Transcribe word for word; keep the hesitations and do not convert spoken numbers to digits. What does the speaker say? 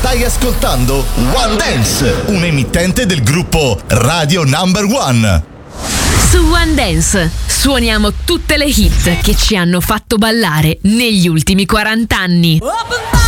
Stai ascoltando One Dance, un emittente del gruppo Radio Number One. Su One Dance suoniamo tutte le hit che ci hanno fatto ballare negli ultimi quaranta anni.